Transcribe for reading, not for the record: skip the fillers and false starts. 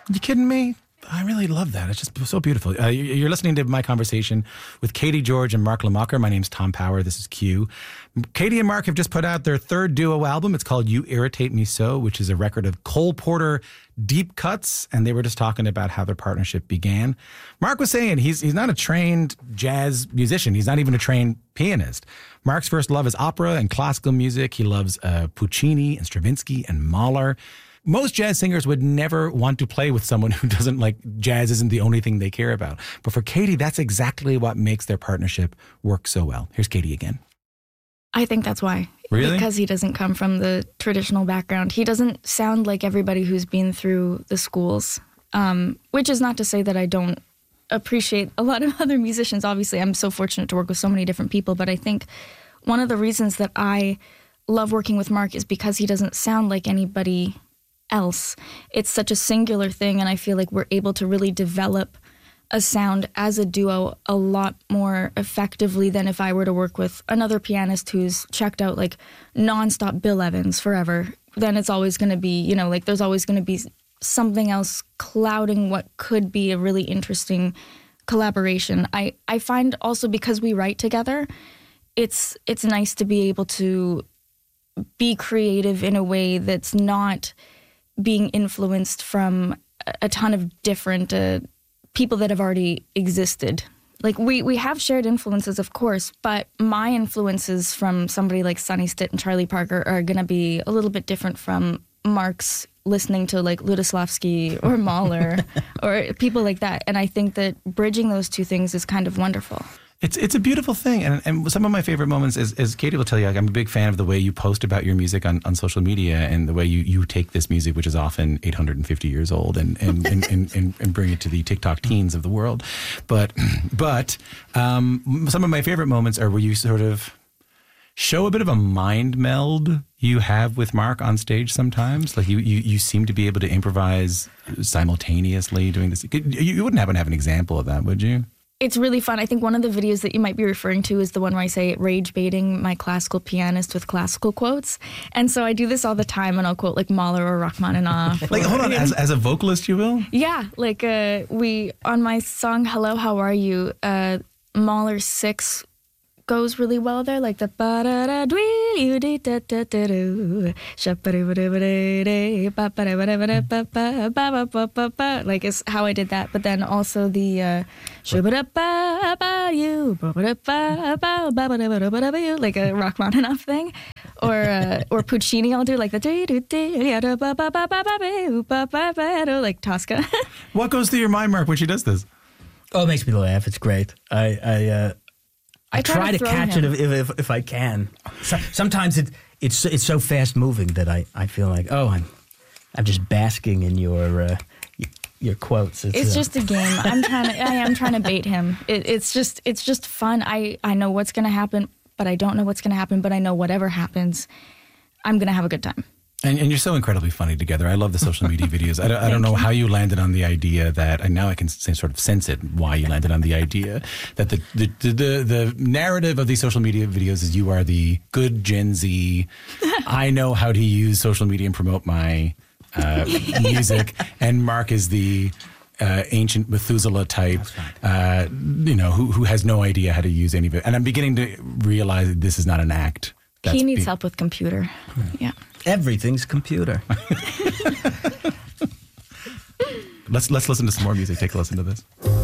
You kidding me? I really love that. It's just so beautiful. You're listening to my conversation with Katie George and Mark Lamacher. My name's Tom Power. This is Q. Katie and Mark have just put out their third duo album. It's called You Irritate Me So, which is a record of Cole Porter deep cuts. And they were just talking about how their partnership began. Mark was saying he's not a trained jazz musician. He's not even a trained pianist. Mark's first love is opera and classical music. He loves Puccini and Stravinsky and Mahler. Most jazz singers would never want to play with someone who doesn't like jazz isn't the only thing they care about. But for Katie, that's exactly what makes their partnership work so well. Here's Katie again. I think that's why. Really? Because he doesn't come from the traditional background. He doesn't sound like everybody who's been through the schools, which is not to say that I don't appreciate a lot of other musicians. Obviously, I'm so fortunate to work with so many different people. But I think one of the reasons that I love working with Mark is because he doesn't sound like anybody else. It's such a singular thing, and I feel like we're able to really develop a sound as a duo a lot more effectively than if I were to work with another pianist who's checked out like nonstop Bill Evans forever. Then it's always going to be, like there's always going to be something else clouding what could be a really interesting collaboration. I find also because we write together, it's nice to be able to be creative in a way that's not being influenced from a ton of different people that have already existed. Like we have shared influences, of course, but my influences from somebody like Sonny Stitt and Charlie Parker are going to be a little bit different from Mark's listening to like Lutoslawski or Mahler or people like that. And I think that bridging those two things is kind of wonderful. It's a beautiful thing. And some of my favorite moments is Katie will tell you, I'm a big fan of the way you post about your music on social media and the way you take this music, which is often 850 years old, and bring it to the TikTok teens of the world. But some of my favorite moments are where you sort of show a bit of a mind meld you have with Mark on stage sometimes. Like you seem to be able to improvise simultaneously doing this. You wouldn't happen to have an example of that, would you? It's really fun. I think one of the videos that you might be referring to is the one where I say rage baiting my classical pianist with classical quotes. And so I do this all the time, and I'll quote like Mahler or Rachmaninoff. Like, hold on, as a vocalist, you will? Yeah, like on my song Hello, How Are You, Mahler 6 goes really well there, like the ba da da dwee dee da da da do like is how I did that. But then also the like a Rachmaninoff thing, or Puccini. I'll do like the like Tosca. What goes through your mind, Mark, when she does this? Oh, it makes me laugh. It's great. I try to catch it if I can. Sometimes it's so fast moving that I feel like I'm just basking in your quotes. It's just a game. I am trying to bait him. It's just fun. I know what's going to happen, but I don't know what's going to happen. But I know whatever happens, I'm going to have a good time. And you're so incredibly funny together. I love the social media videos. I don't know how you landed on the idea that, and now I can sort of sense it, why you landed on the idea that the narrative of these social media videos is you are the good Gen Z. I know how to use social media and promote my music, and Mark is the ancient Methuselah type, who has no idea how to use any of it. And I'm beginning to realize that this is not an act. He needs help with computer. Yeah. Everything's computer. Let's listen to some more music. Take a listen to this.